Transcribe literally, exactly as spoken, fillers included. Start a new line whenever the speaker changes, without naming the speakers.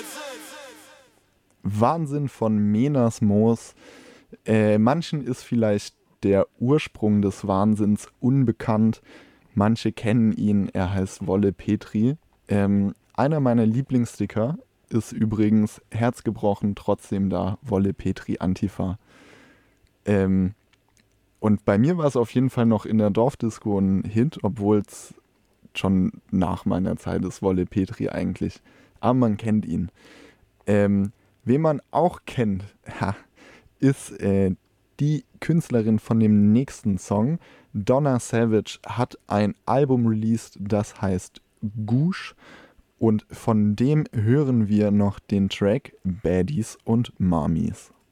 Wahnsinn von Menas Moos. Äh, manchen ist vielleicht der Ursprung des Wahnsinns unbekannt. Manche kennen ihn, er heißt Wolle Petri. Ähm, einer meiner Lieblingssticker ist übrigens Herzgebrochen, trotzdem da, Wolle Petri Antifa. Ähm, und bei mir war es auf jeden Fall noch in der Dorfdisco ein Hit, obwohl es schon nach meiner Zeit ist, Wolle Petri eigentlich. Aber man kennt ihn. Ähm, wen man auch kennt, ha, ist äh, die Künstlerin von dem nächsten Song. Donna Savage hat ein Album released, das heißt Goosh. Und von dem hören wir noch den Track Baddies und Mamis.